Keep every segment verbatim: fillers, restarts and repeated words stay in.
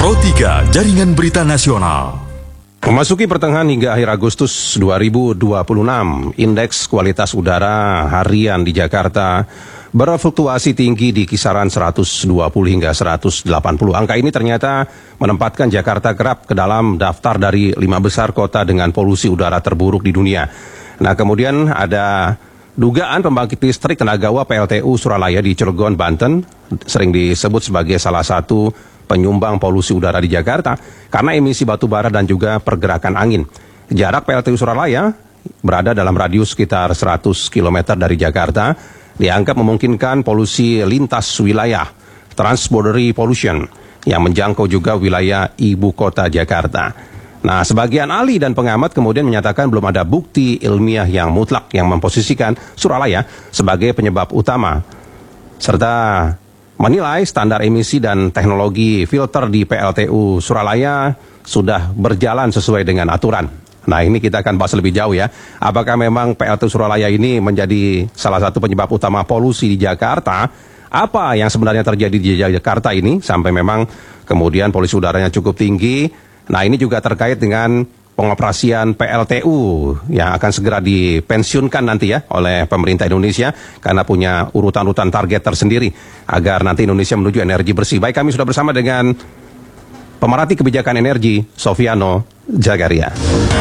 Pro tiga Jaringan Berita Nasional. Memasuki pertengahan hingga akhir Agustus dua ribu dua puluh enam, indeks kualitas udara harian di Jakarta berfluktuasi tinggi di kisaran seratus dua puluh hingga seratus delapan puluh. Angka ini ternyata menempatkan Jakarta kerap ke dalam daftar dari lima besar kota dengan polusi udara terburuk di dunia. Nah, kemudian ada dugaan pembangkit listrik tenaga uap P L T U Suralaya di Cilegon, Banten, sering disebut sebagai salah satu penyumbang polusi udara di Jakarta karena emisi batu bara dan juga pergerakan angin. Jarak P L T U Suralaya berada dalam radius sekitar seratus kilometer dari Jakarta, dianggap memungkinkan polusi lintas wilayah, transboundary pollution, yang menjangkau juga wilayah ibu kota Jakarta. Nah, sebagian ahli dan pengamat kemudian menyatakan belum ada bukti ilmiah yang mutlak yang memposisikan Suralaya sebagai penyebab utama, serta menilai standar emisi dan teknologi filter di P L T U Suralaya sudah berjalan sesuai dengan aturan. Nah, ini kita akan bahas lebih jauh ya. Apakah memang P L T U Suralaya ini menjadi salah satu penyebab utama polusi di Jakarta? Apa yang sebenarnya terjadi di Jakarta ini sampai memang kemudian polusi udaranya cukup tinggi? Nah, ini juga terkait dengan pengoperasian P L T U yang akan segera dipensiunkan nanti ya oleh pemerintah Indonesia karena punya urutan-urutan target tersendiri agar nanti Indonesia menuju energi bersih. Baik, kami sudah bersama dengan pemerhati kebijakan energi Sofiano Jagaria.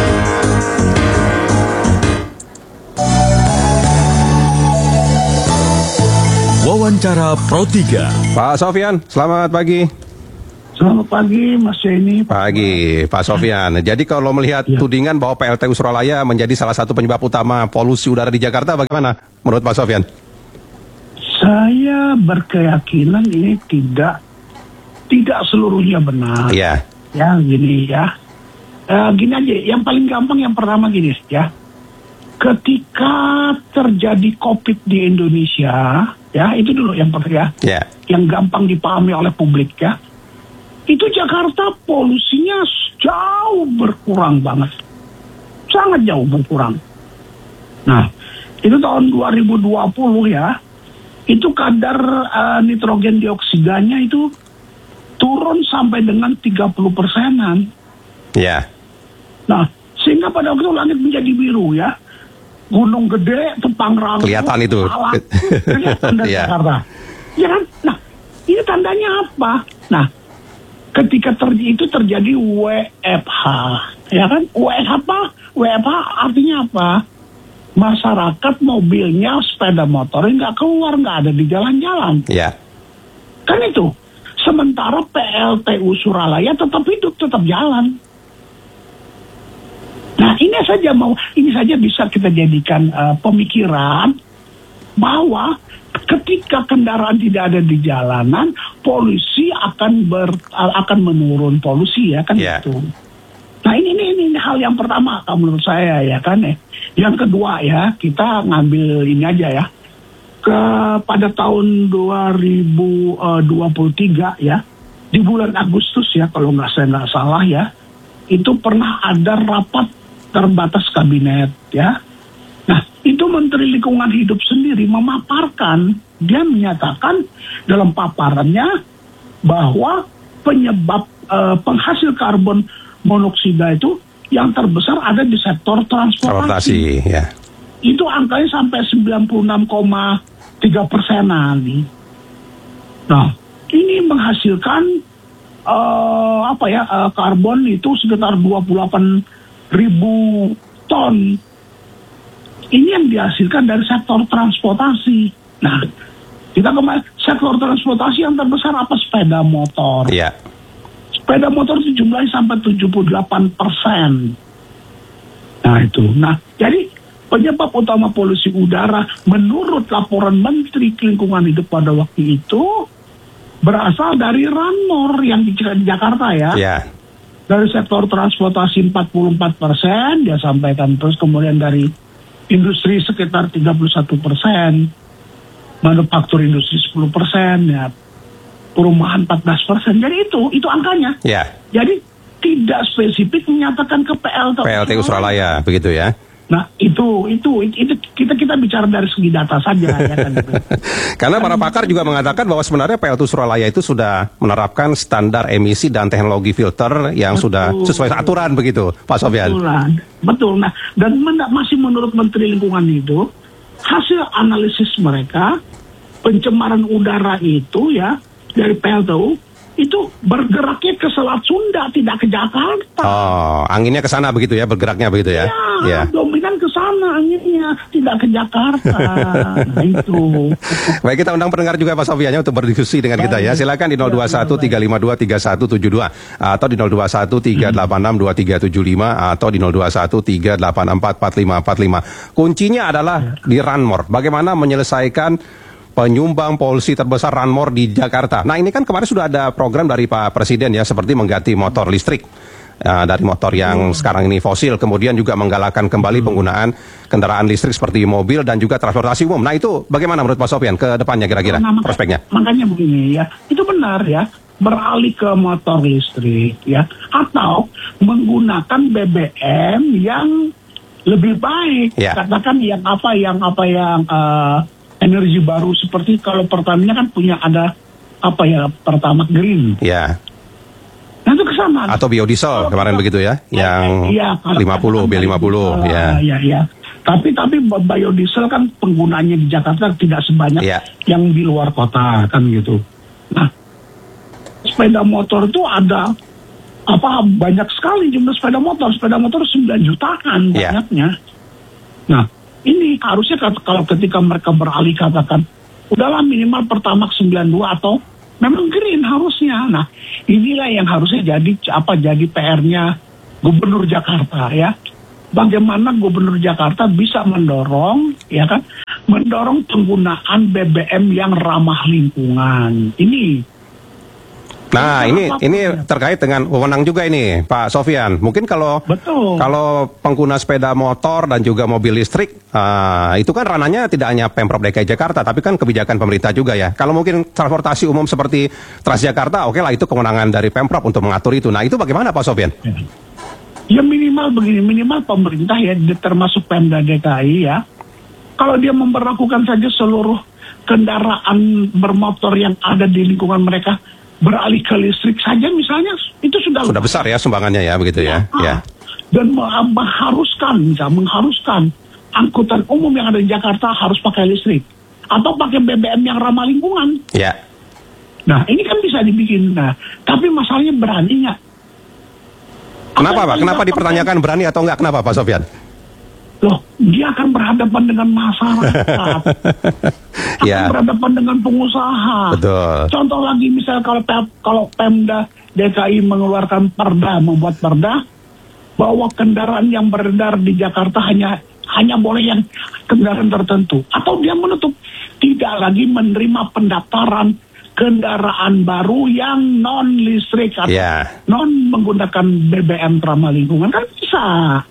Wawancara Pro tiga. Pak Sofian, selamat pagi. Selamat pagi, Mas Yeni. Pagi, Pak Sofian. Jadi kalau melihat ya. tudingan bahwa P L T U Suralaya menjadi salah satu penyebab utama polusi udara di Jakarta, bagaimana menurut Pak Sofian? Saya berkeyakinan ini tidak tidak seluruhnya benar. Iya. Ya, gini ya. Uh, gini aja, yang paling gampang yang pertama gini ya. Ketika terjadi COVID di Indonesia, ya itu dulu yang pertama ya. Iya. Yang gampang dipahami oleh publik ya. Itu Jakarta polusinya jauh berkurang banget. Sangat jauh berkurang. Nah, itu tahun dua ribu dua puluh ya, itu kadar uh, nitrogen dioksidanya itu turun sampai dengan tiga puluh persenan. Iya. Nah, sehingga pada waktu itu langit menjadi biru ya. Gunung gede, Pangrango. Kelihatan itu. Alat, kelihatan dari yeah. Jakarta. Ya kan? Nah, ini tandanya apa? Nah, ketika terjadi itu terjadi W F H, ya kan? W F H apa? W F H artinya apa? Masyarakat mobilnya, sepeda motor nggak keluar, nggak ada di jalan-jalan. Iya. Kan itu. Sementara P L T U Suralaya tetap hidup, tetap jalan. Nah, ini saja mau, ini saja bisa kita jadikan uh, pemikiran bahwa ketika kendaraan tidak ada di jalanan, polusi akan ber, akan menurun polusi ya kan yeah. itu. Nah ini, ini ini hal yang pertama menurut saya ya kan ya. Yang kedua ya, kita ngambil ini aja ya. Ke pada tahun dua ribu dua puluh tiga ya, di bulan Agustus ya kalau nggak saya nggak salah ya, itu pernah ada rapat terbatas kabinet ya. Nah, itu Menteri Lingkungan Hidup sendiri memaparkan, dia menyatakan dalam paparannya bahwa penyebab uh, penghasil karbon monoksida itu yang terbesar ada di sektor transportasi. Transportasi, ya. Itu angkanya sampai sembilan puluh enam koma tiga persenan. Nah, ini menghasilkan uh, apa ya uh, karbon itu sekitar dua puluh delapan ribu ton. Ini yang dihasilkan dari sektor transportasi. Nah, kita kemarin sektor transportasi yang terbesar apa? Sepeda motor. Iya. Sepeda motor itu jumlahnya sampai tujuh puluh delapan persen. Nah itu. Nah, jadi penyebab utama polusi udara menurut laporan Menteri Lingkungan Hidup pada waktu itu berasal dari Ranmor yang di Jakarta ya. Iya. Dari sektor transportasi empat puluh empat persen dia sampaikan, terus kemudian dari industri sekitar tiga puluh satu persen, manufaktur industri sepuluh persen, ya, perumahan empat belas persen. Jadi itu, itu angkanya. Ya. Jadi tidak spesifik menyatakan ke P L T U. P L T U Suralaya, begitu ya? Nah itu itu itu kita kita bicara dari segi data saja ya kan. Gitu. Karena para pakar juga mengatakan bahwa sebenarnya P L T U Suralaya itu sudah menerapkan standar emisi dan teknologi filter yang betul. Sudah sesuai aturan begitu, Pak Sofyan. Betul, betul. Nah dan men- masih menurut Menteri Lingkungan itu hasil analisis mereka pencemaran udara itu ya dari P L T U itu bergeraknya ke Selat Sunda, tidak ke Jakarta. Oh, anginnya ke sana begitu ya, bergeraknya begitu ya? Ya, ya. Dominan ke sana anginnya, tidak ke Jakarta. Nah, itu. Baik, kita undang pendengar juga Pak Sofyan untuk berdiskusi dengan baik. Kita ya. Silakan di nol dua satu tiga lima dua tiga satu tujuh dua atau di nol dua satu tiga delapan enam dua tiga tujuh lima atau di nol dua satu tiga delapan empat empat lima empat lima. Kuncinya adalah di Ranmor. Bagaimana menyelesaikan penyumbang polusi terbesar Ranmor di Jakarta. Nah ini kan kemarin sudah ada program dari Pak Presiden ya, seperti mengganti motor listrik uh, dari motor yang hmm. sekarang ini fosil, kemudian juga menggalakkan kembali penggunaan kendaraan listrik seperti mobil dan juga transportasi umum. Nah itu bagaimana menurut Pak Sofyan ke depannya kira-kira nah, maka, prospeknya? Makanya begini ya, itu benar ya, beralih ke motor listrik ya, atau menggunakan B B M yang lebih baik, ya. Katakan yang apa yang apa yang uh, energi baru seperti kalau Pertamina kan punya ada apa ya Pertamax Green. Ya. Nah itu kesana. Atau biodiesel kalau kemarin kita, begitu ya, yang ya, lima puluh B lima puluh ya. Ya ya. Tapi tapi biodiesel kan penggunaannya di Jakarta tidak sebanyak ya. Yang di luar kota kan gitu. Nah sepeda motor itu ada apa banyak sekali jumlah sepeda motor. Sepeda motor sembilan jutaan ya. Banyaknya. Nah ini harusnya kalau ketika mereka beralih katakan udahlah minimal Pertamax sembilan puluh dua atau memang green harusnya. Nah inilah yang harusnya jadi apa jadi P R-nya Gubernur Jakarta ya. Bagaimana Gubernur Jakarta bisa mendorong ya kan mendorong penggunaan B B M yang ramah lingkungan ini. Nah ini ini terkait dengan wewenang juga ini Pak Sofyan. Mungkin kalau Betul. kalau pengguna sepeda motor dan juga mobil listrik uh, itu kan ranahnya tidak hanya Pemprov D K I Jakarta, tapi kan kebijakan pemerintah juga ya. Kalau mungkin transportasi umum seperti Transjakarta, oke okay lah itu kewenangan dari Pemprov untuk mengatur itu. Nah itu bagaimana Pak Sofyan? Ya, ya minimal begini, minimal pemerintah ya termasuk Pemda D K I ya. Kalau dia memperlakukan saja seluruh kendaraan bermotor yang ada di lingkungan mereka beralih ke listrik saja misalnya itu sudah sudah besar ya sumbangannya ya begitu ya, ya. ya. Dan mengharuskan misalnya mengharuskan angkutan umum yang ada di Jakarta harus pakai listrik atau pakai B B M yang ramah lingkungan. Ya. Nah ini kan bisa dibikin. Nah tapi masalahnya berani nggak? Kenapa Pak? Kenapa dipertanyakan berani atau enggak? Kenapa Pak Sofyan? Loh, dia akan berhadapan dengan masyarakat. Ya. Akan berhadapan dengan pengusaha. Betul. Contoh lagi misal kalau kalau Pemda D K I mengeluarkan perda, membuat perda bahwa kendaraan yang beredar di Jakarta hanya hanya boleh yang kendaraan tertentu, atau dia menutup tidak lagi menerima pendaftaran kendaraan baru yang non listrik atau yeah. non menggunakan B B M ramah lingkungan kan bisa.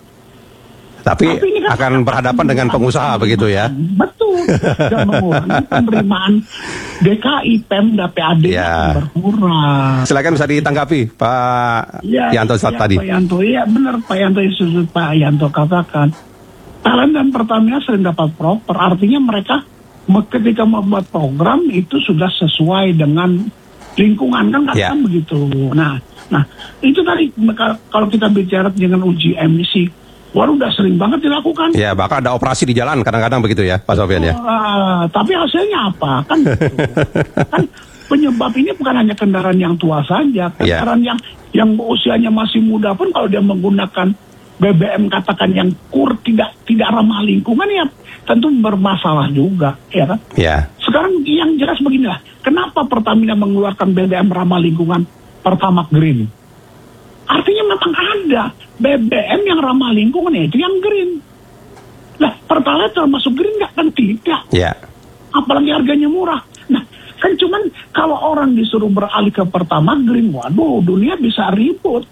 Tapi, Tapi kan akan berhadapan dengan pengusaha begitu ya? Betul. Dan mengurangi penerimaan D K I, Pemda, P A D ya. Berkurang. Silakan bisa ditanggapi Pak ya, Yanto saat ya, tadi. Pak Yanto, iya benar Pak Yanto yang Pak Yanto katakan. P L N dan Pertamina sering dapat proper. Artinya mereka ketika membuat program itu sudah sesuai dengan lingkungan kan ya. Kan begitu. Nah, nah itu tadi kalau kita bicara dengan uji emisi. Waduh udah sering banget dilakukan. Ya bahkan ada operasi di jalan kadang-kadang begitu ya Pak Sofyan ya. Uh, tapi hasilnya apa kan? Gitu. Kan penyebab ini bukan hanya kendaraan yang tua saja, kendaraan yeah. yang yang usianya masih muda pun kalau dia menggunakan B B M katakan yang kur tidak tidak ramah lingkungan ya tentu bermasalah juga ya kan. Yeah. Sekarang yang jelas beginilah, kenapa Pertamina mengeluarkan B B M ramah lingkungan Pertamax Green? Artinya memang ada B B M yang ramah lingkungan itu yang green. Nah, Pertalite termasuk green nggak kan tidak? Ya. Yeah. Apalagi harganya murah. Nah, kan cuman kalau orang disuruh beralih ke Pertamax Green, waduh, dunia bisa ribut.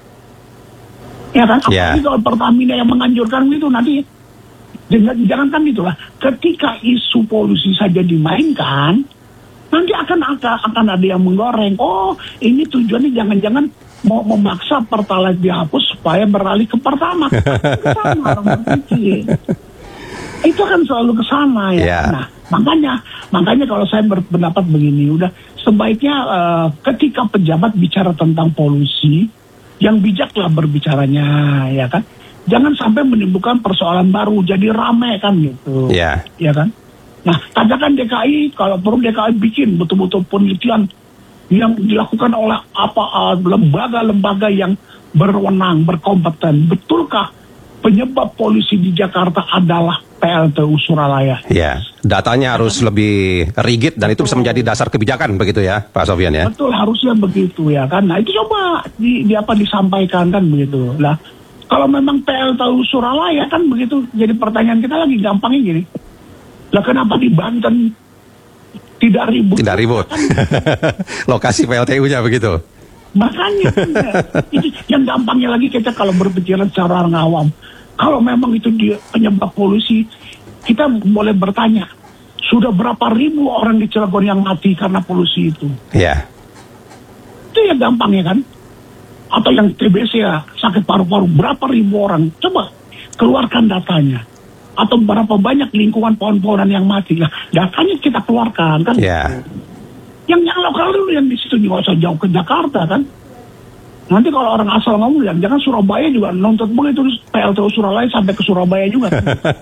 Ya kan? Apalagi yeah. kalau Pertamina yang menganjurkan itu nanti jangan jangankan itulah. Ketika isu polusi saja dimainkan, nanti akan akan, akan ada yang menggoreng. Oh, ini tujuannya jangan-jangan mau memaksa Pertalite dihapus supaya beralih ke Pertamax. Sama orang berpikir. Itu kan selalu ke sana ya. Yeah. Nah, makanya makanya kalau saya berpendapat begini, udah sebaiknya uh, ketika pejabat bicara tentang polusi, yang bijaklah berbicaranya, ya kan? Jangan sampai menimbulkan persoalan baru, jadi ramai kan gitu. Iya. Ya kan? Nah, katakan D K I, kalau perlu D K I bikin betul-betul penelitian yang dilakukan oleh apa uh, lembaga-lembaga yang berwenang, berkompeten. Betulkah penyebab polusi di Jakarta adalah P L T U Suralaya? Ya, datanya harus lebih rigid dan itu bisa menjadi dasar kebijakan begitu ya, Pak Sofyan ya? Betul, harusnya begitu ya kan. Nah, itu coba di, di apa disampaikan kan begitu. Nah, kalau memang P L T U Suralaya kan begitu, jadi pertanyaan kita lagi gampangnya gini. Lah kenapa di Banten tidak ribut? Tidak ribut. Kan, lokasi P L T U-nya begitu. makanya ya, itu yang gampangnya lagi kita kalau berbicara secara orang awam. Kalau memang itu dia penyebab polusi, kita boleh bertanya, sudah berapa ribu orang di Cilegon yang mati karena polusi itu? Ya. Itu yang gampangnya kan? Atau yang T B C ya, sakit paru-paru, berapa ribu orang? Coba keluarkan datanya. Atau berapa banyak lingkungan pohon-pohonan yang mati? Nah, datanya kita keluarkan kan? Ya. Yang yang lokal dulu, yang di situ juga usah jauh ke Jakarta kan? Nanti kalau orang asal ngomong, ya jangan Surabaya juga nuntut begitu P L T U Suralaya sampai ke Surabaya juga.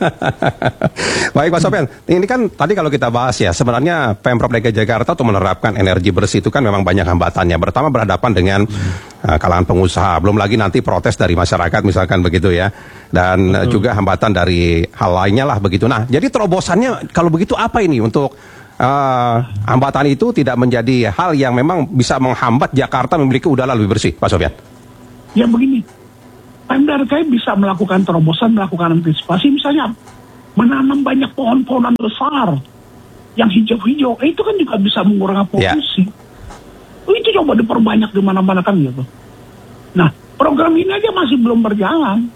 Baik Pak Sofyan, ini kan tadi kalau kita bahas ya, sebenarnya Pemprov D K I Jakarta untuk menerapkan energi bersih itu kan memang banyak hambatannya. Pertama berhadapan dengan uh, kalangan pengusaha, belum lagi nanti protes dari masyarakat misalkan begitu ya. Dan uh, juga hambatan dari hal lainnya lah begitu. Nah, jadi terobosannya kalau begitu apa ini untuk Uh, hambatan itu tidak menjadi hal yang memang bisa menghambat Jakarta memiliki udara lebih bersih, Pak Sofyan? Ya begini, Pemda D K I bisa melakukan terobosan, melakukan antisipasi, misalnya menanam banyak pohon-pohonan besar yang hijau-hijau, eh, itu kan juga bisa mengurangi polusi. Ya. Oh, itu coba diperbanyak di mana-mana kan gitu. Nah, program ini aja masih belum berjalan.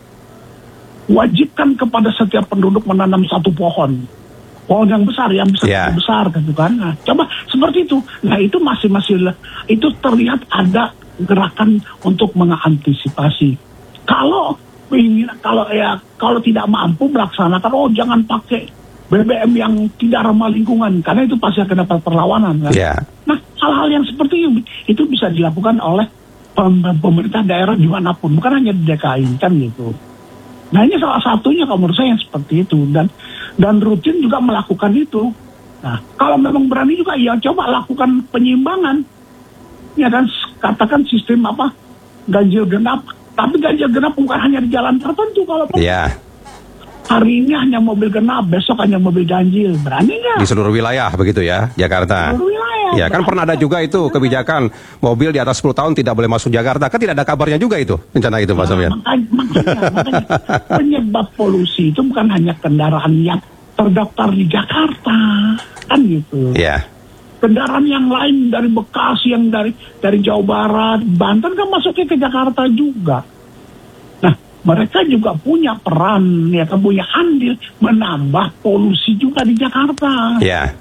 Wajibkan kepada setiap penduduk menanam satu pohon. Pohon yang besar, yang besar, yeah. besar gitu kan. Nah, coba seperti itu. Nah, itu masih masih itu terlihat ada gerakan untuk mengantisipasi. Kalau ingin, kalau ya kalau tidak mampu melaksanakan, oh jangan pakai B B M yang tidak ramah lingkungan, karena itu pasti akan dapat perlawanan kan. Yeah. Nah, hal-hal yang seperti itu, itu bisa dilakukan oleh pemerintah daerah dimanapun, bukan hanya di D K I kan gitu. Nah, ini salah satunya kalau menurut saya yang seperti itu, dan dan rutin juga melakukan itu. Nah, kalau memang berani juga ya coba lakukan penyimbangan. Ya kan, katakan sistem apa ganjil genap, tapi ganjil genap bukan hanya di jalan tertentu. Kalau yeah. hari ini hanya mobil genap, besok hanya mobil ganjil, berani nggak? Di seluruh wilayah begitu ya, Jakarta. Seluruh wilayah. Ya kan pernah ada juga itu kebijakan mobil di atas sepuluh tahun tidak boleh masuk Jakarta. Kan tidak ada kabarnya juga itu, rencana itu Pak Sofyan. Nah, makanya, makanya, makanya penyebab polusi itu bukan hanya kendaraan yang terdaftar di Jakarta, kan gitu. Ya. Kendaraan yang lain dari Bekasi, yang dari dari Jawa Barat, Banten kan masuknya ke Jakarta juga. Nah, mereka juga punya peran, ya kan, punya andil menambah polusi juga di Jakarta. Ya.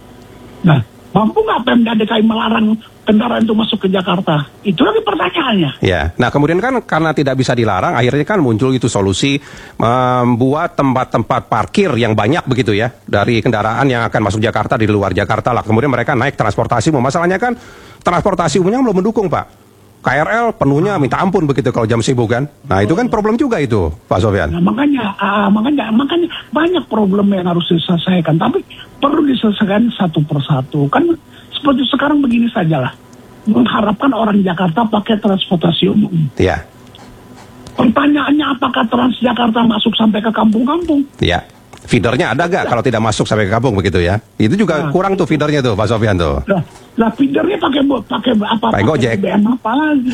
Nah, mampu nggak Pemda D K I melarang kendaraan itu masuk ke Jakarta? Itu lagi pertanyaannya. Ya, nah kemudian kan karena tidak bisa dilarang, akhirnya kan muncul itu solusi membuat tempat-tempat parkir yang banyak begitu ya dari kendaraan yang akan masuk Jakarta di luar Jakarta lah. Kemudian mereka naik transportasi umum. Masalahnya kan transportasi umumnya belum mendukung Pak. K R L penuhnya minta ampun begitu kalau jam sibuk kan. Nah itu kan problem juga itu Pak Sofyan. Nah, makanya, uh, makanya, makanya banyak problem yang harus diselesaikan. Tapi perlu diselesaikan satu persatu. Kan seperti sekarang begini sajalah. Mengharapkan orang Jakarta pakai transportasi umum. Iya. Pertanyaannya apakah Transjakarta masuk sampai ke kampung-kampung? Iya. Feedernya ada gak kalau tidak masuk sampai ke kampung begitu ya? Itu juga nah, kurang tuh feedernya tuh Pak Sofyan tuh. Nah, nah feedernya pakai pakai apa? Pakai Gojek. B M apa lagi?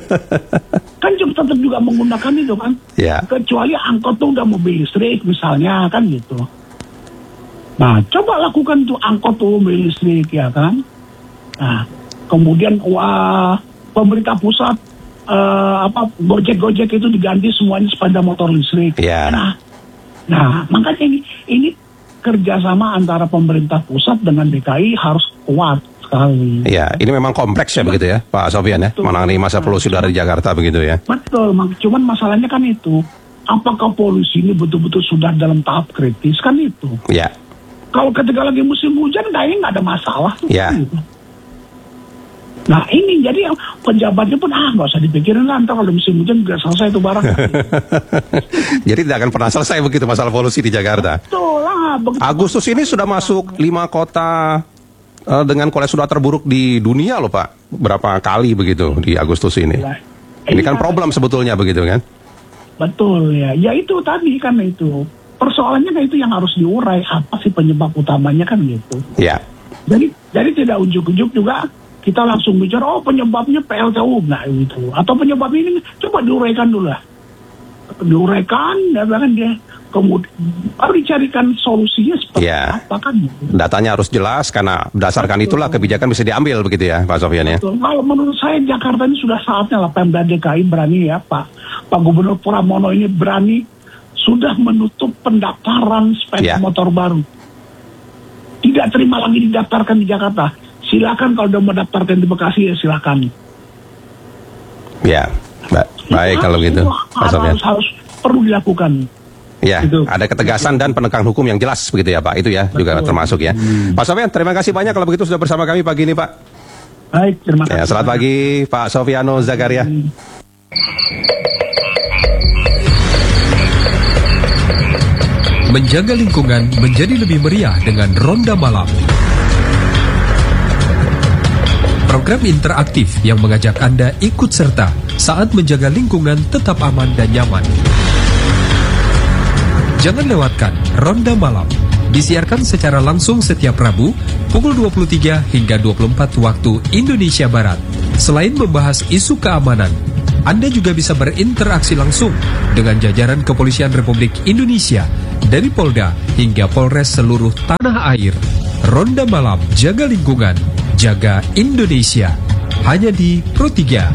Kan juga tetap juga menggunakan itu kan. Ya. Kecuali angkot tuh udah mobil listrik misalnya kan gitu. Nah, coba lakukan tuh angkot tuh mobil listrik ya kan. Nah, kemudian wah pemerintah pusat uh, apa Gojek-Gojek itu diganti semuanya sepeda motor listrik. Ya. Nah, Nah, makanya ini ini kerjasama antara pemerintah pusat dengan D K I harus kuat. sekali. Ya, ini memang kompleks ya begitu ya, Pak Sofyan ya, Betul. menangani masalah polusi udara di Jakarta begitu ya. Betul, mak- cuman masalahnya kan itu, apakah polusi ini betul-betul sudah dalam tahap kritis kan itu? Ya, Kalau ketika lagi musim hujan, kayaknya nggak ada masalah tuh. Ya. Gitu. Nah ini jadi yang pejabatnya pun ah nggak usah dipikirin lah, ntar kalau musim hujan nggak selesai itu barang. jadi tidak akan pernah selesai begitu masalah polusi di Jakarta. Betul lah. begitu. Agustus ini sudah masuk lima kota eh, dengan kualitas udara terburuk di dunia loh Pak. Berapa kali begitu di Agustus ini? Lah, Ini kan iya, problem sebetulnya begitu kan? Betul ya. Ya itu tadi kan itu. Persoalannya kan itu yang harus diurai, apa sih penyebab utamanya kan gitu. Ya, Jadi jadi tidak ujuk-ujuk juga kita langsung bicara oh penyebabnya P L T U nah gitu. Atau penyebab ini coba diuraikan dulu lah. Diuraikan dan bahkan dia kemudian baru dicarikan solusinya seperti Ya. apa kan gitu. datanya harus jelas karena berdasarkan itulah kebijakan bisa diambil begitu ya Pak Sofyan ya. Betul. Kalau menurut saya Jakarta ini sudah saatnya lah Pemda D K I berani ya Pak Pak Gubernur Pramono ini berani sudah menutup pendaftaran sepeda Ya. motor baru. Tidak terima lagi didaftarkan di Jakarta. Silakan kalau udah mau daftarkan di Bekasi ya silakan. Ya, ba- baik Itu kalau harus- gitu itu Pak Sofyan. harus, harus perlu dilakukan. Ya, Gitu. ada ketegasan dan penegakan hukum yang jelas begitu ya Pak. Itu ya juga Betul. termasuk ya. Pak Sofyan, terima kasih banyak kalau begitu sudah bersama kami pagi ini Pak. Baik, terima kasih. Ya, selamat pagi Pak Sofiano Zakaria. Menjaga lingkungan menjadi lebih meriah dengan Ronda Malam. Program interaktif yang mengajak Anda ikut serta saat menjaga lingkungan tetap aman dan nyaman. Jangan lewatkan Ronda Malam. Disiarkan secara langsung setiap Rabu pukul dua puluh tiga hingga dua puluh empat waktu Indonesia Barat. Selain membahas isu keamanan, Anda juga bisa berinteraksi langsung dengan jajaran Kepolisian Republik Indonesia dari Polda hingga Polres seluruh tanah air. Ronda Malam, jaga lingkungan, jaga Indonesia. Hanya di Pro tiga.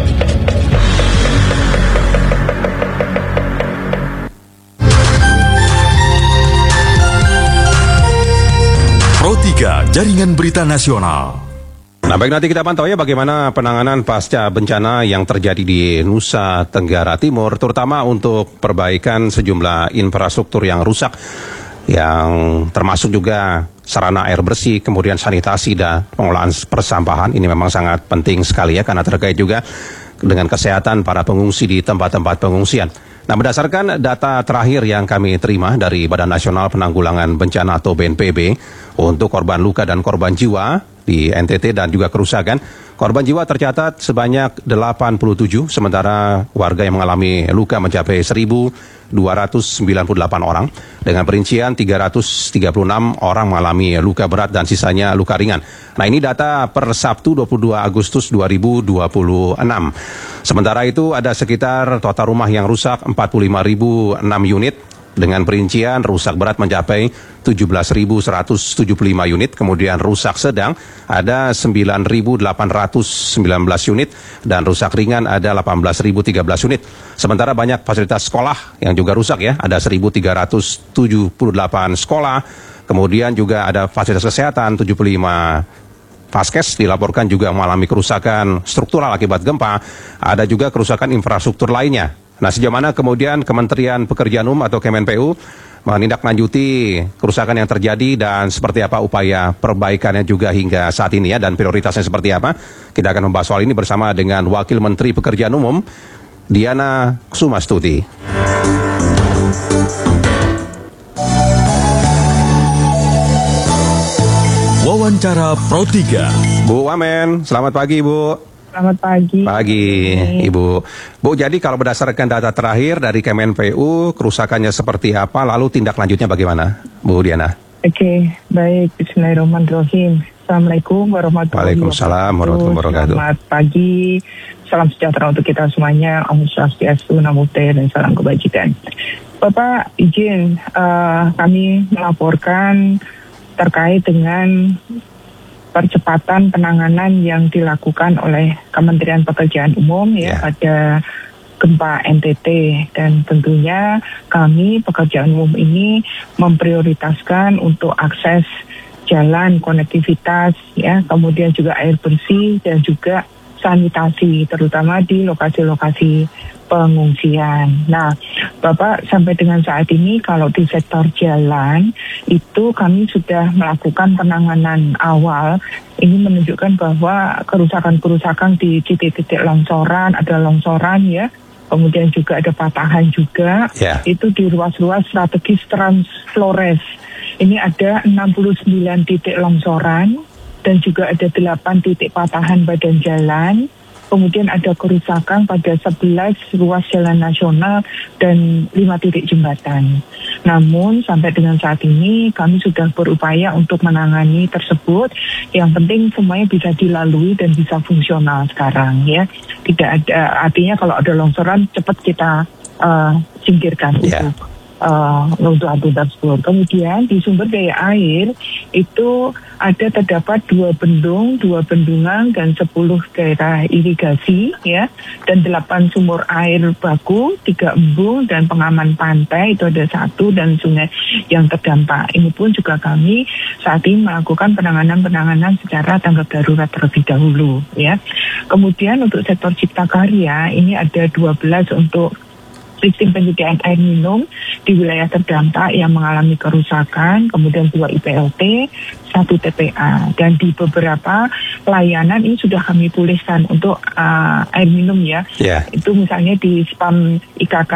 Pro tiga Jaringan Berita Nasional. Nah baik, nanti kita pantau ya bagaimana penanganan pasca bencana yang terjadi di Nusa Tenggara Timur, terutama untuk perbaikan sejumlah infrastruktur yang rusak, yang termasuk juga sarana air bersih, kemudian sanitasi dan pengolahan persampahan. Ini memang sangat penting sekali ya, karena terkait juga dengan kesehatan para pengungsi di tempat-tempat pengungsian. Nah, berdasarkan data terakhir yang kami terima dari Badan Nasional Penanggulangan Bencana atau B N P B, untuk korban luka dan korban jiwa di N T T dan juga kerusakan, korban jiwa tercatat sebanyak delapan puluh tujuh, sementara warga yang mengalami luka mencapai seribu dua ratus sembilan puluh delapan orang, dengan perincian tiga ratus tiga puluh enam orang mengalami luka berat dan sisanya luka ringan. Nah, ini data per Sabtu dua puluh dua Agustus dua ribu dua puluh enam. Sementara itu ada sekitar total rumah yang rusak empat puluh lima ribu enam unit, dengan perincian rusak berat mencapai tujuh belas ribu seratus tujuh puluh lima unit, kemudian rusak sedang ada sembilan ribu delapan ratus sembilan belas unit, dan rusak ringan ada delapan belas ribu tiga belas unit. Sementara banyak fasilitas sekolah yang juga rusak ya, ada seribu tiga ratus tujuh puluh delapan sekolah, kemudian juga ada fasilitas kesehatan tujuh puluh lima Vaskes dilaporkan juga mengalami kerusakan struktural akibat gempa, ada juga kerusakan infrastruktur lainnya. Nah, sejauh mana kemudian Kementerian Pekerjaan Umum atau Kemen P U menindaklanjuti kerusakan yang terjadi dan seperti apa upaya perbaikannya juga hingga saat ini ya, dan prioritasnya seperti apa? Kita akan membahas soal ini bersama dengan Wakil Menteri Pekerjaan Umum, Diana Kusumastuti. Wawancara Pro tiga. Bu Wamen, selamat pagi Bu. Selamat pagi. Pagi, Ibu. Bu, jadi kalau berdasarkan data terakhir dari Kemen P U, kerusakannya seperti apa, lalu tindak lanjutnya bagaimana, Bu Diana? Oke, baik. Bismillahirrahmanirrahim. Assalamualaikum warahmatullahi wabarakatuh. Waalaikumsalam warahmatullahi wabarakatuh. Selamat pagi. Salam sejahtera untuk kita semuanya. Om Swastiastu, Namo Buddhaya, dan salam kebajikan. Bapak, izin uh, kami melaporkan terkait dengan percepatan penanganan yang dilakukan oleh Kementerian Pekerjaan Umum ya, Yeah. pada gempa N T T, dan tentunya kami Pekerjaan Umum ini memprioritaskan untuk akses jalan, konektivitas, ya, kemudian juga air bersih dan juga sanitasi, terutama di lokasi-lokasi pengungsian. Nah, Bapak, sampai dengan saat ini kalau di sektor jalan itu kami sudah melakukan penanganan awal. Ini menunjukkan bahwa kerusakan-kerusakan di titik-titik longsoran, ada longsoran ya, kemudian juga ada patahan juga, yeah. Itu di ruas-ruas strategis Trans Flores. Ini ada enam puluh sembilan titik longsoran dan juga ada delapan titik patahan badan jalan. Kemudian ada kerusakan pada sebelas ruas jalan nasional dan lima titik jembatan. Namun sampai dengan saat ini kami sudah berupaya untuk menangani tersebut. Yang penting semuanya bisa dilalui dan bisa fungsional sekarang ya. Tidak ada, artinya kalau ada longsoran cepat kita uh, singkirkan yeah. untuk Uh, untuk tersebut. Kemudian di sumber daya air itu ada terdapat dua bendung, dua bendungan dan sepuluh daerah irigasi ya, dan delapan sumur air baku, tiga embung dan pengaman pantai itu ada satu dan sungai yang terdampak. Ini pun juga kami saat ini melakukan penanganan-penanganan secara tanggap darurat terlebih dahulu ya. Kemudian untuk sektor cipta karya ini ada dua belas untuk sistem penyediaan air minum di wilayah terdampak yang mengalami kerusakan, kemudian dua I P L T, satu T P A, dan di beberapa pelayanan ini sudah kami pulihkan untuk uh, air minum ya. Yeah. Itu misalnya di Spam I K K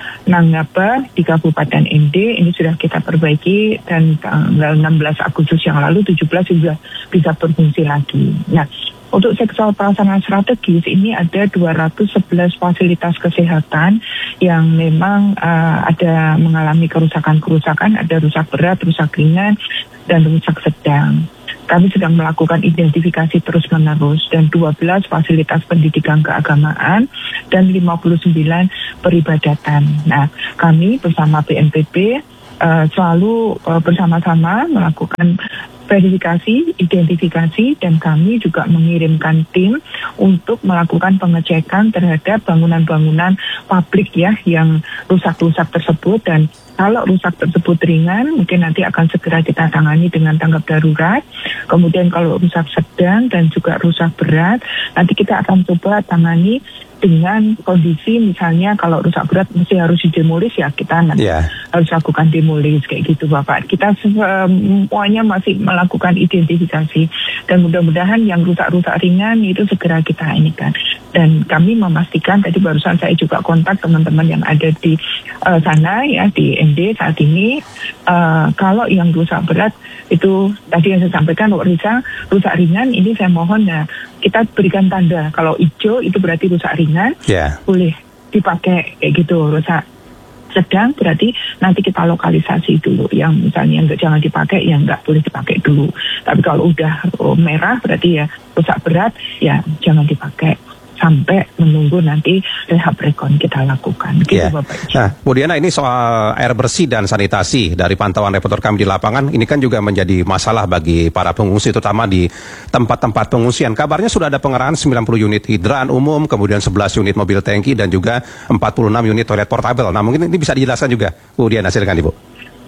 Nangaba di Kabupaten N D ini sudah kita perbaiki dan tanggal enam belas Agustus yang lalu tujuh belas juga bisa berfungsi lagi. Nah, untuk sektor pelaksanaan strategis ini ada dua ratus sebelas fasilitas kesehatan yang memang uh, ada mengalami kerusakan-kerusakan, ada rusak berat, rusak ringan, dan rusak sedang. Kami sedang melakukan identifikasi terus-menerus dan dua belas fasilitas pendidikan keagamaan dan lima puluh sembilan peribadatan. Nah, kami bersama B N P B uh, selalu uh, bersama-sama melakukan verifikasi, identifikasi, dan kami juga mengirimkan tim untuk melakukan pengecekan terhadap bangunan-bangunan publik ya yang rusak-rusak tersebut. Dan kalau rusak tersebut ringan, mungkin nanti akan segera kita tangani dengan tanggap darurat. Kemudian kalau rusak sedang dan juga rusak berat, nanti kita akan coba tangani dengan kondisi misalnya kalau rusak berat mesti harus didemolis ya kita nanti yeah. harus lakukan demolis kayak gitu Bapak. Kita semuanya masih melakukan identifikasi dan mudah-mudahan yang rusak-rusak ringan itu segera kita ini kan. Dan kami memastikan tadi barusan saya juga kontak teman-teman yang ada di uh, sana ya di N D saat ini uh, kalau yang rusak berat itu tadi yang saya sampaikan Risa rusak ringan ini saya mohon ya kita berikan tanda kalau hijau itu berarti rusak ringan yeah. boleh dipakai kayak gitu. Rusak sedang berarti nanti kita lokalisasi dulu yang misalnya enggak jangan dipakai yang enggak boleh dipakai dulu. Tapi kalau udah oh, merah berarti ya rusak berat ya jangan dipakai sampai menunggu nanti rehab rekon kita lakukan. Gitu yeah. Bapak. Nah, Bu Diana, ini soal air bersih dan sanitasi dari pantauan reporter kami di lapangan, ini kan juga menjadi masalah bagi para pengungsi, terutama di tempat-tempat pengungsian. Kabarnya sudah ada pengerahan sembilan puluh unit hidran umum, kemudian sebelas unit mobil tangki, dan juga empat puluh enam unit toilet portable. Nah, mungkin ini bisa dijelaskan juga, Bu Diana, silakan Ibu.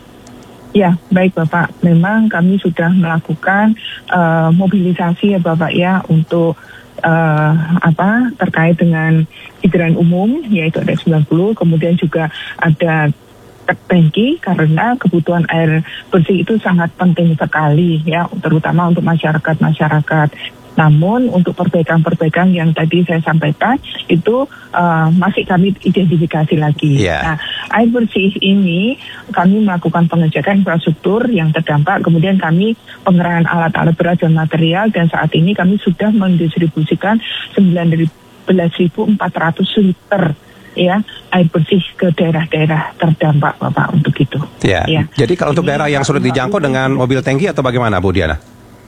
Ya, baik Bapak. Memang kami sudah melakukan uh, mobilisasi ya Bapak ya untuk Uh, apa terkait dengan hidran umum yaitu ada sembilan puluh, kemudian juga ada tangki karena kebutuhan air bersih itu sangat penting sekali ya terutama untuk masyarakat-masyarakat. Namun untuk perbaikan-perbaikan yang tadi saya sampaikan itu uh, masih kami identifikasi lagi. Yeah. Nah, air bersih ini kami melakukan pengecekan infrastruktur yang terdampak, kemudian kami pengerahan alat-alat berat dan material, dan saat ini kami sudah mendistribusikan sembilan belas ribu empat ratus liter ya air bersih ke daerah-daerah terdampak Bapak untuk itu. Yeah. Ya. Jadi kalau untuk ini daerah yang sudah dijangkau dengan mobil tangki atau bagaimana Bu Diana?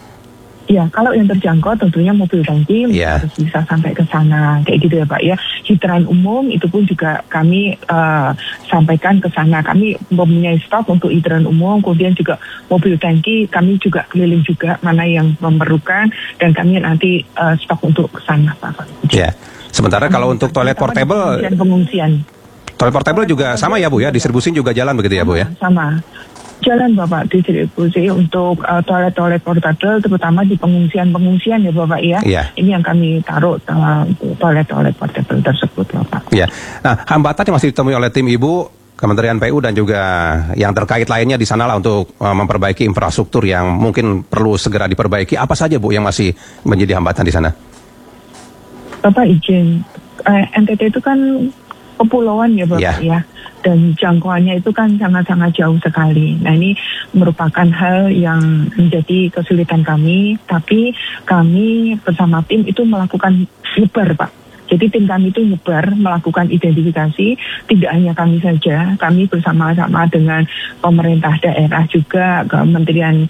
Ya, kalau yang terjangkau tentunya mobil tangki yeah. harus bisa sampai ke sana, kayak gitu ya Pak ya. Hidran umum itu pun juga kami uh, sampaikan ke sana. Kami mempunyai stok untuk hidran umum, kemudian juga mobil tangki kami juga keliling juga mana yang memerlukan dan kami nanti uh, stok untuk ke sana Pak. Ya, sementara kalau untuk toilet portable, pengungsian. toilet portable juga sama ya Bu ya, distribusi juga jalan begitu ya Bu ya? Sama. Berjalan Bapak distribusi untuk uh, toilet-toilet portable, terutama di pengungsian-pengungsian ya Bapak ya. Iya. Ini yang kami taruh uh, toilet-toilet portable tersebut Bapak. Ya. Nah, hambatan yang masih ditemui oleh tim Ibu, Kementerian P U dan juga yang terkait lainnya di sana lah untuk uh, memperbaiki infrastruktur yang mungkin perlu segera diperbaiki. Apa saja Bu yang masih menjadi hambatan di sana? Bapak izin, uh, N T T itu kan kepulauan ya Bapak Ya. ya. Dan jangkauannya itu kan sangat-sangat jauh sekali. Nah ini merupakan hal yang menjadi kesulitan kami, tapi kami bersama tim itu melakukan nyebar Pak. Jadi tim kami itu nyebar melakukan identifikasi, tidak hanya kami saja, kami bersama-sama dengan pemerintah daerah juga, Kementerian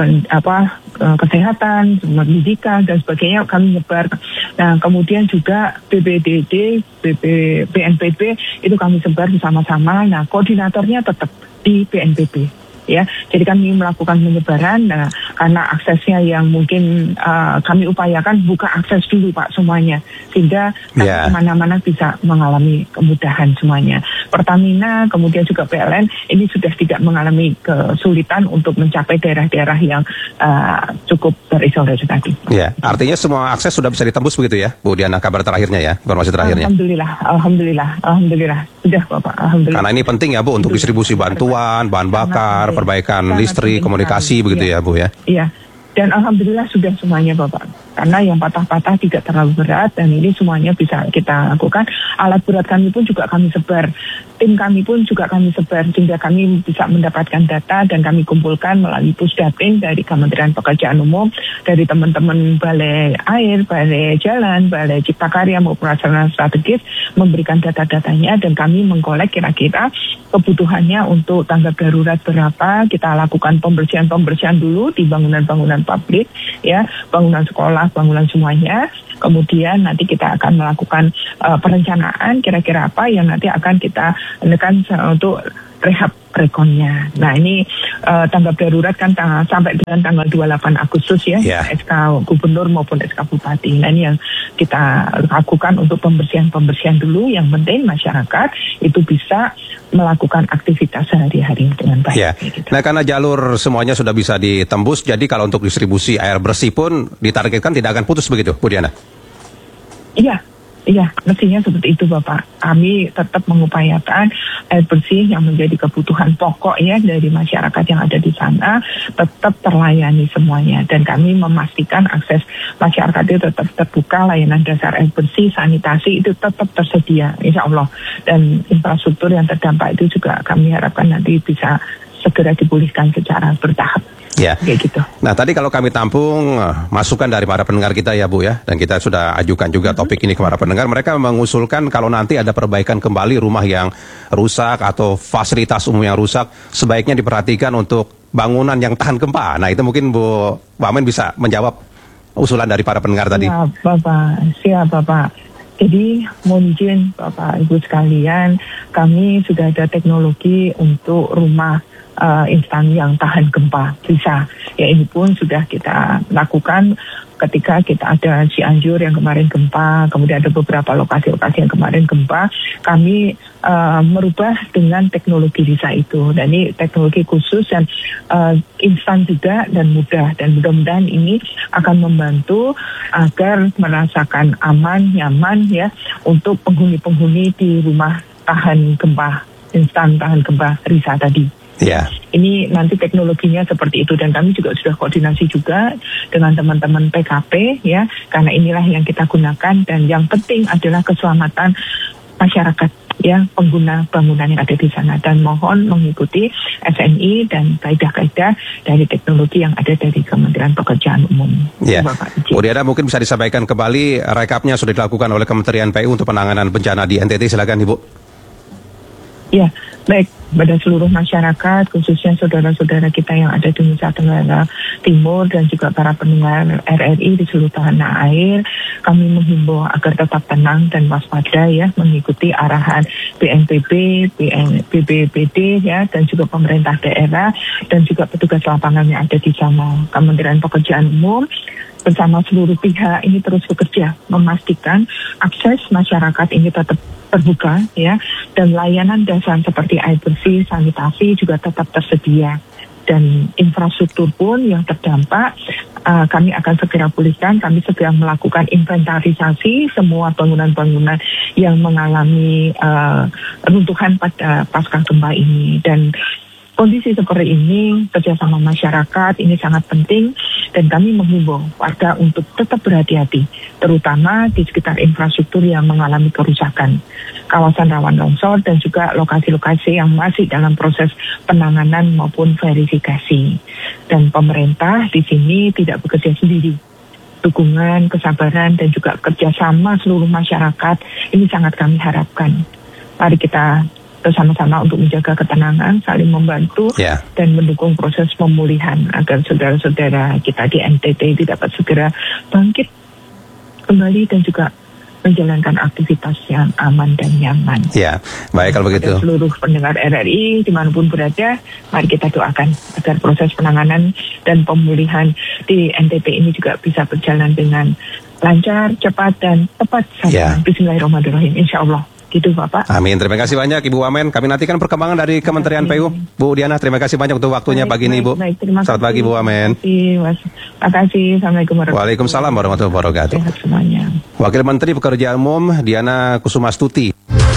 apa kesehatan, pendidikan dan sebagainya kami nyebar. Nah kemudian juga B P D D, B N P B itu kami sebar bersama-sama. Nah koordinatornya tetap di B N P B. Ya, jadi kami melakukan penyebaran. Nah, karena aksesnya yang mungkin uh, kami upayakan buka akses dulu Pak semuanya, sehingga Yeah. kemana-mana bisa mengalami kemudahan semuanya. Pertamina, kemudian juga P L N ini sudah tidak mengalami kesulitan untuk mencapai daerah-daerah yang uh, cukup terisolasi tadi. Ya, artinya semua akses sudah bisa ditembus begitu ya, Bu Diana, kabar terakhirnya ya, informasi terakhirnya. Alhamdulillah, alhamdulillah, alhamdulillah sudah Bapak, alhamdulillah. Karena ini penting ya Bu untuk distribusi bantuan, bahan bakar, perbaikan Sangat listrik, penting komunikasi sekali. begitu ya Bu ya. Iya, dan alhamdulillah sudah semuanya Bapak. Karena yang patah-patah tidak terlalu berat dan ini semuanya bisa kita lakukan. Alat berat kami pun juga kami sebar. Tim kami pun juga kami sebar sehingga kami bisa mendapatkan data dan kami kumpulkan melalui pusdatin dari Kementerian Pekerjaan Umum, dari teman-teman Balai Air, Balai Jalan, Balai Cipta Karya maupun Nasional Strategis memberikan data-datanya dan kami mengkolek kira-kira kebutuhannya untuk tanggap darurat berapa. Kita lakukan pembersihan-pembersihan dulu di bangunan-bangunan publik, ya, bangunan sekolah, bangunan semuanya. Kemudian nanti kita akan melakukan uh, perencanaan kira-kira apa yang nanti akan kita menekan untuk rehab rekonnya. Nah ini uh, tanggap darurat kan tang- sampai dengan tanggal dua puluh delapan Agustus ya, Yeah. S K Gubernur maupun S K Bupati. Nah ini yang kita lakukan untuk pembersihan-pembersihan dulu. Yang penting masyarakat itu bisa melakukan aktivitas sehari-hari dengan baik. Ya. Gitu. Nah karena jalur semuanya sudah bisa ditembus, jadi kalau untuk distribusi air bersih pun ditargetkan tidak akan putus begitu, Bu Diana? Iya. Iya, mestinya seperti itu Bapak. Kami tetap mengupayakan air bersih yang menjadi kebutuhan pokok ya dari masyarakat yang ada di sana tetap terlayani semuanya. Dan kami memastikan akses masyarakat itu tetap terbuka, layanan dasar air bersih, sanitasi itu tetap tersedia, insya Allah. Dan infrastruktur yang terdampak itu juga kami harapkan nanti bisa segera dipulihkan secara bertahap. Ya. Kayak gitu. Nah tadi kalau kami tampung eh, masukan dari para pendengar kita ya Bu ya, dan kita sudah ajukan juga topik ini ke para pendengar. Mereka mengusulkan kalau nanti ada perbaikan kembali rumah yang rusak atau fasilitas umum yang rusak, sebaiknya diperhatikan untuk bangunan yang tahan gempa. Nah itu mungkin Bu Wamen bisa menjawab usulan dari para pendengar tadi. Siap Bapak, siap Bapak. Jadi mohon izin Bapak Ibu sekalian, kami sudah ada teknologi untuk rumah uh, instan yang tahan gempa, bisa. Ya ini pun sudah kita lakukan ketika kita ada Cianjur yang kemarin gempa, kemudian ada beberapa lokasi-lokasi yang kemarin gempa, kami uh, merubah dengan teknologi bisa itu. Dan ini teknologi khusus dan uh, instan juga dan mudah. Dan mudah-mudahan ini akan membantu agar merasakan aman, nyaman ya untuk penghuni-penghuni di rumah tahan gempa, instan tahan gempa Risa tadi. Ya. Ini nanti teknologinya seperti itu dan kami juga sudah koordinasi juga dengan teman-teman P K P ya, karena inilah yang kita gunakan dan yang penting adalah keselamatan masyarakat ya, pengguna bangunan yang ada di sana, dan mohon mengikuti S N I dan kaidah-kaidah dari teknologi yang ada dari Kementerian Pekerjaan Umum. Ya. Bapak Bu Diana mungkin bisa disampaikan kembali rekapnya sudah dilakukan oleh Kementerian P U untuk penanganan bencana di N T T, silakan Ibu. Ya, baik, pada seluruh masyarakat, khususnya saudara-saudara kita yang ada di Nusa Tenggara Timur dan juga para pendengar R R I di seluruh tanah air, kami menghimbau agar tetap tenang dan waspada ya, mengikuti arahan B N P B, B B B D ya, dan juga pemerintah daerah dan juga petugas lapangan yang ada di sana. Kementerian Pekerjaan Umum bersama seluruh pihak ini terus bekerja memastikan akses masyarakat ini tetap terbuka ya, dan layanan dasar seperti seperti air bersih, sanitasi juga tetap tersedia. Dan infrastruktur pun yang terdampak uh, kami akan segera pulihkan. Kami segera melakukan inventarisasi semua bangunan-bangunan yang mengalami uh, runtuhan pada pasca gempa ini. Dan kondisi seperti ini, kerjasama masyarakat ini sangat penting dan kami menghimbau warga untuk tetap berhati-hati, terutama di sekitar infrastruktur yang mengalami kerusakan, kawasan rawan longsor dan juga lokasi-lokasi yang masih dalam proses penanganan maupun verifikasi. Dan pemerintah di sini tidak bekerja sendiri. Dukungan, kesabaran dan juga kerjasama seluruh masyarakat ini sangat kami harapkan. Mari kita bersama-sama untuk menjaga ketenangan, saling membantu yeah. dan mendukung proses pemulihan agar saudara-saudara kita di N T T dapat segera bangkit kembali dan juga menjalankan aktivitas yang aman dan nyaman. Ya, baik kalau begitu. Dan seluruh pendengar R R I dimanapun berada, mari kita doakan agar proses penanganan dan pemulihan di N T T ini juga bisa berjalan dengan lancar, cepat dan tepat saja. Yeah. Bismillahirrahmanirrahim. Insya Allah. Gitu Bapak. Amin. Terima kasih banyak Ibu Wamen. Kami nantikan perkembangan dari Kementerian P U. Bu Diana, terima kasih banyak untuk waktunya baik, pagi ini, Bu. Baik, terima Selamat pagi Bu Wamen. Terima kasih. Assalamualaikum warahmatullahi wabarakatuh. Waalaikumsalam warahmatullahi wabarakatuh. Sehat semuanya. Wakil Menteri Pekerjaan Umum Diana Kusumastuti.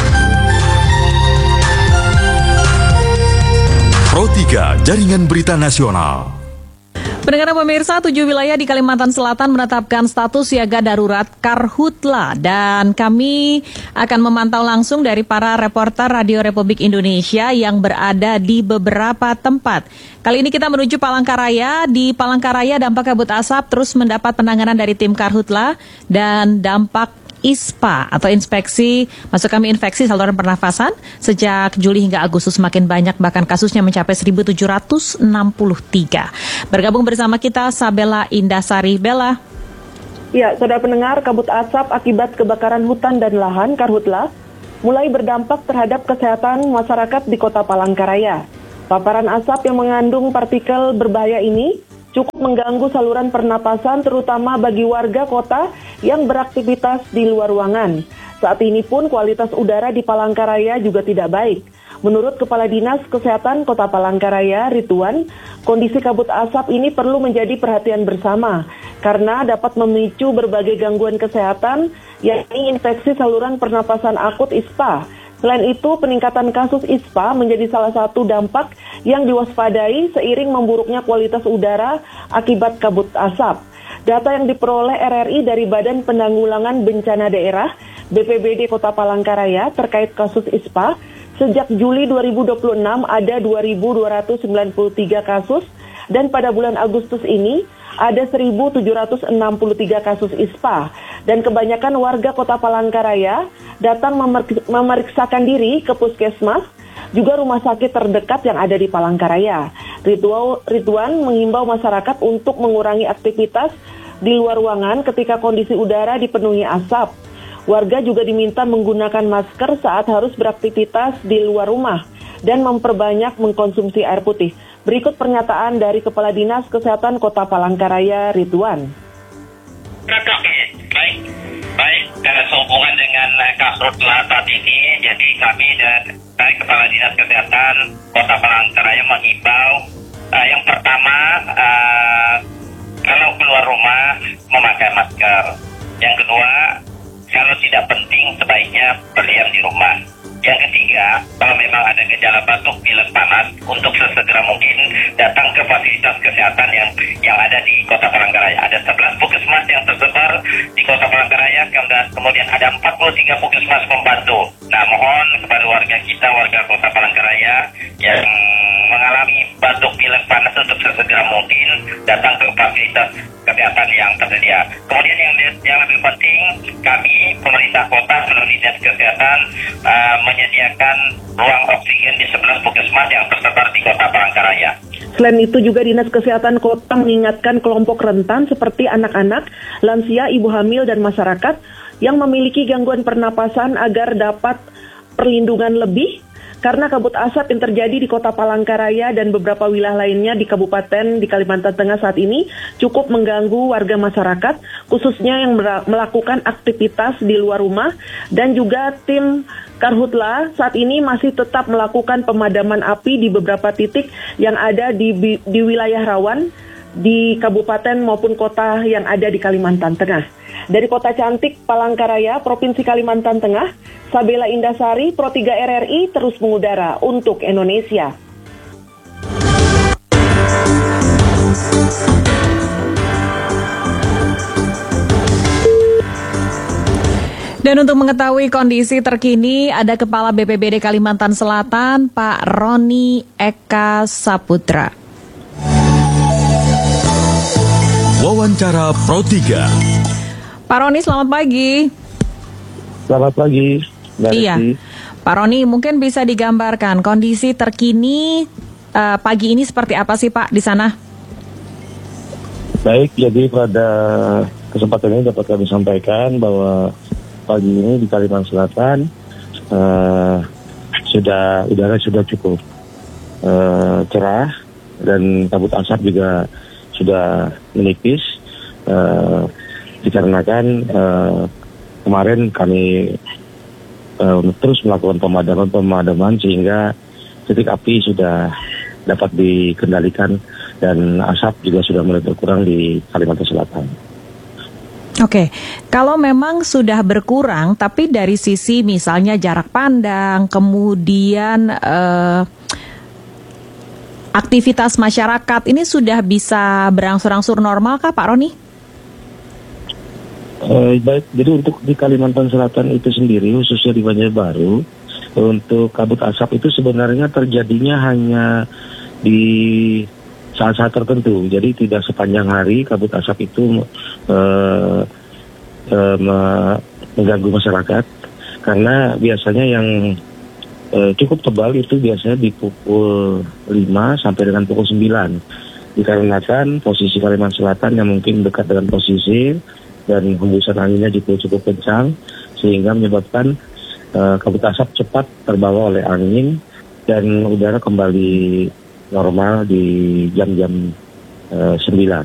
Pro tiga Jaringan Berita Nasional. Pendengar pemirsa, tujuh wilayah di Kalimantan Selatan menetapkan status siaga darurat Karhutla dan kami akan memantau langsung dari para reporter Radio Republik Indonesia yang berada di beberapa tempat. Kali ini kita menuju Palangkaraya. Di Palangkaraya dampak kabut asap terus mendapat penanganan dari tim Karhutla dan dampak I S P A atau inspeksi masuk kami infeksi saluran pernafasan sejak Juli hingga Agustus semakin banyak, bahkan kasusnya mencapai seribu tujuh ratus enam puluh tiga. Bergabung bersama kita Sabella Indasari. Bella. Ya, saudara pendengar, kabut asap akibat kebakaran hutan dan lahan Karhutla mulai berdampak terhadap kesehatan masyarakat di Kota Palangkaraya. Paparan asap yang mengandung partikel berbahaya ini cukup mengganggu saluran pernapasan terutama bagi warga kota yang beraktivitas di luar ruangan. Saat ini pun kualitas udara di Palangkaraya juga tidak baik. Menurut Kepala Dinas Kesehatan Kota Palangkaraya, Rituan, kondisi kabut asap ini perlu menjadi perhatian bersama karena dapat memicu berbagai gangguan kesehatan, yakni infeksi saluran pernapasan akut I S P A. Selain itu, peningkatan kasus I S P A menjadi salah satu dampak yang diwaspadai seiring memburuknya kualitas udara akibat kabut asap. Data yang diperoleh R R I dari Badan Penanggulangan Bencana Daerah B P B D Kota Palangkaraya terkait kasus I S P A, sejak Juli dua ribu dua puluh enam ada dua ribu dua ratus sembilan puluh tiga kasus dan pada bulan Agustus ini ada seribu tujuh ratus enam puluh tiga kasus I S P A. Dan kebanyakan warga Kota Palangkaraya datang memer- memeriksakan diri ke puskesmas, juga rumah sakit terdekat yang ada di Palangkaraya. Ritual, Rituan mengimbau masyarakat untuk mengurangi aktivitas di luar ruangan ketika kondisi udara dipenuhi asap. Warga juga diminta menggunakan masker saat harus beraktivitas di luar rumah dan memperbanyak mengkonsumsi air putih. Berikut pernyataan dari Kepala Dinas Kesehatan Kota Palangkaraya, Rituan. Baik, baik. Dan sehubungan dengan Karhutla saat ini, jadi kami dan saya Kepala Dinas Kesehatan Kota Palangkaraya mengimbau uh, yang pertama, uh, kalau keluar rumah memakai masker. Yang kedua, kalau tidak penting sebaiknya berdiam di rumah. Yang ketiga, kalau memang ada gejala batuk, pilek, panas, untuk sesegera mungkin datang ke fasilitas kesehatan yang yang ada di Kota Palangkaraya. Ada sebelas puskesmas yang tersebar di Kota Palangkaraya, kemudian ada empat puluh tiga puskesmas pembantu. Nah, mohon kepada warga kita, warga Kota Palangkaraya yang mengalami batuk, pilek, panas untuk sesegera mungkin datang ke fasilitas kesehatan yang tersedia. Kemudian yang yang lebih penting, kami pemerintah kota melalui dinas kesehatan uh, menyediakan ruang oksigen di sebelas puskesmas yang tersebar di Kota Palangkaraya. Selain itu juga Dinas Kesehatan Kota mengingatkan kelompok rentan seperti anak-anak, lansia, ibu hamil, dan masyarakat yang memiliki gangguan pernapasan agar dapat perlindungan lebih karena kabut asap yang terjadi di Kota Palangkaraya dan beberapa wilayah lainnya di Kabupaten di Kalimantan Tengah saat ini cukup mengganggu warga masyarakat, khususnya yang melakukan aktivitas di luar rumah, dan juga tim Karhutla saat ini masih tetap melakukan pemadaman api di beberapa titik yang ada di, di wilayah rawan di kabupaten maupun kota yang ada di Kalimantan Tengah. Dari Kota Cantik Palangkaraya, Provinsi Kalimantan Tengah, Sabela Indasari, Pro tiga R R I terus mengudara untuk Indonesia. Dan untuk mengetahui kondisi terkini, ada Kepala B P B D Kalimantan Selatan, Pak Roni Eka Saputra. Wawancara Pro tiga. Pak Roni, selamat pagi. Selamat pagi. Iya, Pak Roni, mungkin bisa digambarkan kondisi terkini uh, pagi ini seperti apa sih Pak di sana? Baik, jadi pada kesempatan ini dapat kami sampaikan bahwa pagi ini di Kalimantan Selatan uh, sudah udara sudah cukup uh, cerah dan kabut asap juga sudah menipis, uh, dikarenakan uh, kemarin kami uh, terus melakukan pemadaman-pemadaman sehingga titik api sudah dapat dikendalikan dan asap juga sudah mulai berkurang di Kalimantan Selatan. Oke, kalau memang sudah berkurang, tapi dari sisi misalnya jarak pandang, kemudian eh, aktivitas masyarakat ini sudah bisa berangsur-angsur normal kah Pak Roni? Uh, baik, jadi untuk di Kalimantan Selatan itu sendiri, khususnya di Banjarbaru, untuk kabut asap itu sebenarnya terjadinya hanya di saat-saat tertentu. Jadi tidak sepanjang hari kabut asap itu uh, uh, mengganggu masyarakat, karena biasanya yang uh, cukup tebal itu biasanya di pukul lima sampai dengan pukul sembilan. Dikarenakan posisi Kalimantan Selatan yang mungkin dekat dengan posisi dan hembusan anginnya juga cukup kencang, sehingga menyebabkan uh, kabut asap cepat terbawa oleh angin dan udara kembali normal di jam-jam uh, sembilan.